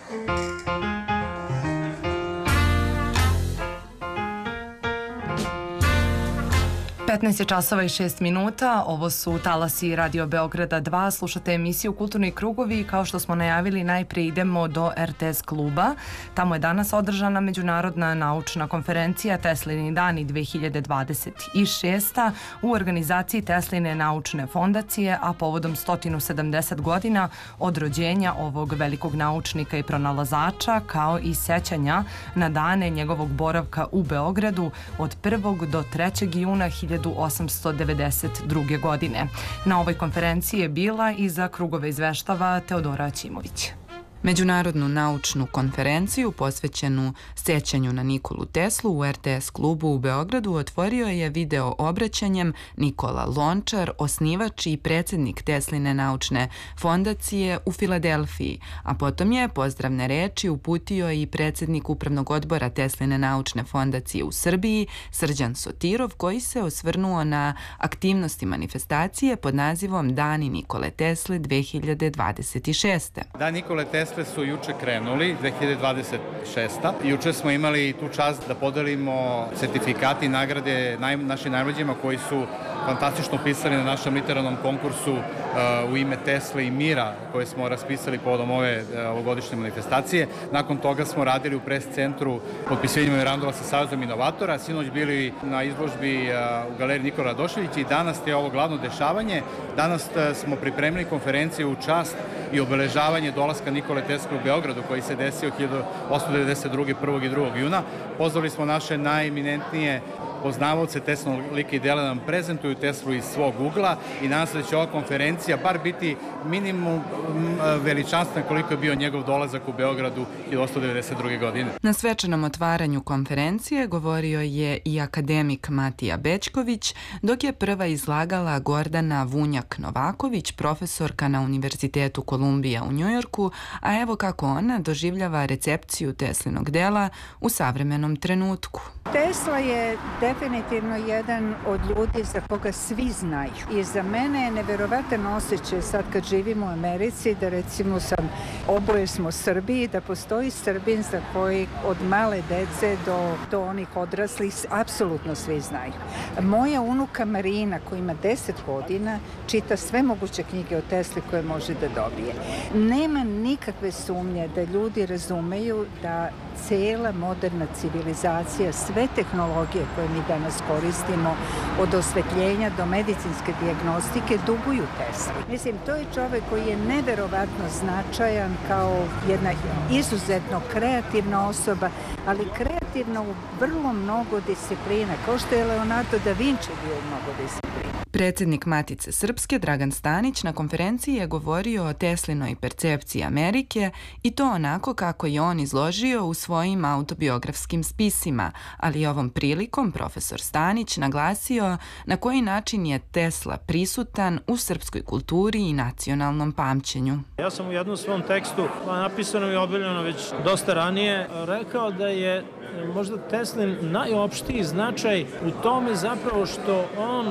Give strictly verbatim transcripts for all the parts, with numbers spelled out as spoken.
petnaest je časova i šest minuta, ovo su talasi Radio Beograda dva, slušate emisiju Kulturni krugovi i kao što smo najavili najprije idemo do R T S kluba. Tamo je danas održana međunarodna naučna konferencija Teslini dani dve hiljade dvadeset šeste. u organizaciji Tesline naučne fondacije, a povodom sto sedamdeset godina od rođenja ovog velikog naučnika i pronalazača, kao i sećanja na dane njegovog boravka u Beogradu od prvog do trećeg juna hiljadu osamsto devedeset druge. godine. Na ovoj konferenciji je bila i za krugove izveštava Teodora Aćimović. Međunarodnu naučnu konferenciju posvećenu sećanju na Nikolu Teslu u R T S klubu u Beogradu otvorio je video obraćanjem Nikola Lončar, osnivač i predsjednik Tesline naučne fondacije u Filadelfiji, a potom je pozdravne reči uputio i predsjednik upravnog odbora Tesline naučne fondacije u Srbiji, Srđan Sotirov, koji se osvrnuo na aktivnosti manifestacije pod nazivom Dani Nikole Tesle dve hiljade dvadeset šeste. Dan Nikole Tesle su juče krenuli, dve hiljade dvadeset šeste. Juče smo imali tu čast da podelimo sertifikati i nagrade naj, našim najmlađima koji su fantastično pisali na našem literarnom konkursu uh, u ime Tesle i mira koje smo raspisali povodom ove uh, ovogodišnje manifestacije. Nakon toga smo radili u pres centru potpisivanje memoranduma sa Savezom inovatora, sinoć bili na izložbi uh, u galeriji Nikola Radoševića i danas je ovo glavno dešavanje. Danas uh, smo pripremili konferenciju u čast i obeležavanje dolaska Nikole Tesle u Beogradu koji se desio hiljadu osamsto devedeset druge. prvog i drugog juna. Pozvali smo naše najeminentnije poznavaoce Teslinog lika i dela nam prezentuju Teslu iz svog ugla i nadam se da će ova konferencija bar biti minimum veličanstvena koliko je bio njegov dolazak u Beogradu hiljadu osamsto devedeset druge. godine. Na svečanom otvaranju konferencije govorio je i akademik Matija Bećković, dok je prva izlagala Gordana Vunjak-Novaković, profesorka na Univerzitetu Kolumbija u Njujorku, a evo kako ona doživljava recepciju Teslinog dela u savremenom trenutku. Tesla je definitivno jedan od ljudi za koga svi znaju. I za mene je neverovatan osjećaj sad kad živim u Americi, da recimo sam, oboje smo Srbiji, da postoji Srbin za koji od male dece do, do onih odraslih apsolutno svi znaju. Moja unuka Marina koja ima deset godina čita sve moguće knjige o Tesli koje može da dobije. Nema nikakve sumnje da ljudi razumeju da cela moderna civilizacija, sve tehnologije koje mi danas koristimo, od osvetljenja do medicinske dijagnostike, duguju Tesli. Mislim, to je čovek koji je neverovatno značajan kao jedna izuzetno kreativna osoba, ali kreativna u vrlo mnogo disciplina, kao što je Leonardo da Vinci bio u mnogo disciplina. Predsjednik Matice Srpske Dragan Stanić na konferenciji je govorio o Teslinoj percepciji Amerike i to onako kako je on izložio u svojim autobiografskim spisima, ali je ovom prilikom profesor Stanić naglasio na koji način je Tesla prisutan u srpskoj kulturi i nacionalnom pamćenju. Ja sam u jednom svom tekstu, napisano i objavljeno već dosta ranije, rekao da je možda Teslin najopštiji značaj u tome zapravo što on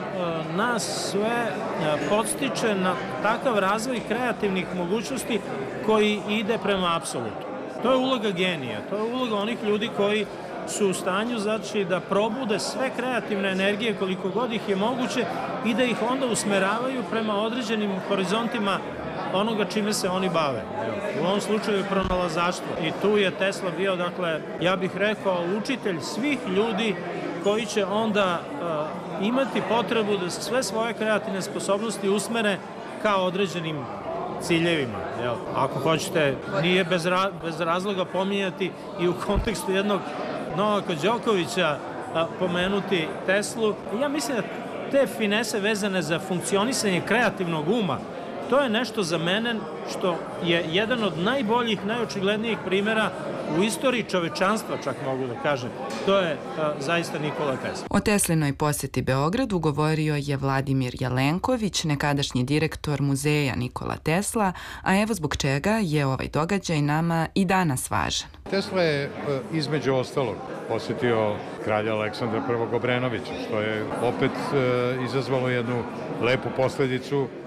nas sve podstiče na takav razvoj kreativnih mogućnosti koji ide prema apsolutu. To je uloga genija, to je uloga onih ljudi koji su u stanju znači da probude sve kreativne energije koliko god ih je moguće i da ih onda usmeravaju prema određenim horizontima onoga čime se oni bave. U ovom slučaju je pronalazaštvo i tu je Tesla bio, dakle, ja bih rekao, učitelj svih ljudi koji će onda uh, imati potrebu da sve svoje kreativne sposobnosti usmere ka određenim ciljevima. Jel? Ako hoćete, nije bez, ra bez razloga pominjati i u kontekstu jednog Novaka Đokovića a, pomenuti Teslu. Ja mislim da te finese vezane za funkcionisanje kreativnog uma, to je nešto za mene što je jedan od najboljih, najočiglednijih primjera u istoriji čovečanstva, čak mogu da kažem. To je a, zaista Nikola Tesla. O Teslinoj posjeti Beogradu govorio je Vladimir Jelenković, nekadašnji direktor muzeja Nikola Tesla, a evo zbog čega je ovaj događaj nama i danas važan. Tesla je između ostalog posjetio kralja Aleksandra prvog. Obrenovića, što je opet izazvalo jednu lepu posledicu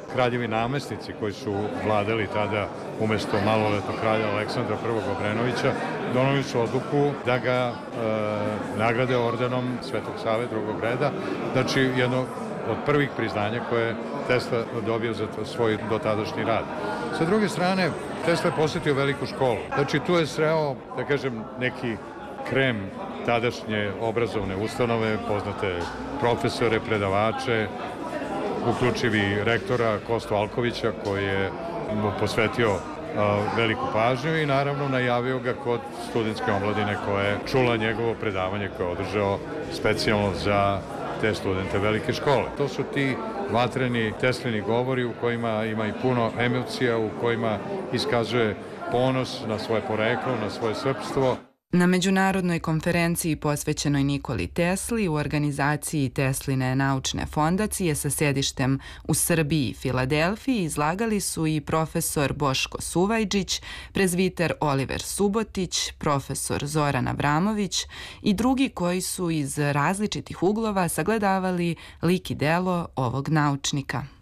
kraljevi namestnici koji su vladali tada umesto maloletnog kralja Aleksandra prvog. Obrenovića, doneli su odluku da ga e, nagrade ordenom Svetog Save drugog reda, znači jedno od prvih priznanja koje je Tesla dobio za svoj dotadašnji rad. Sa druge strane, Tesla je posjetio veliku školu. Znači tu je sreo, da kažem, neki krem tadašnje obrazovne ustanove, poznate profesore, predavače, uključivi rektora Kostu Alkovića koji je mu posvetio a, veliku pažnju i naravno najavio ga kod studentske omladine koja je čula njegovo predavanje koje je održao specijalno za te studente velike škole. To su ti vatreni Teslini govori u kojima ima i puno emocija, u kojima iskazuje ponos na svoje poreklo, na svoje srpstvo. Na međunarodnoj konferenciji posvećenoj Nikoli Tesli u organizaciji Tesline naučne fondacije sa sedištem u Srbiji i Filadelfiji izlagali su i profesor Boško Suvajđić, prezviter Oliver Subotić, profesor Zoran Avramović i drugi koji su iz različitih uglova sagledavali lik i delo ovog naučnika.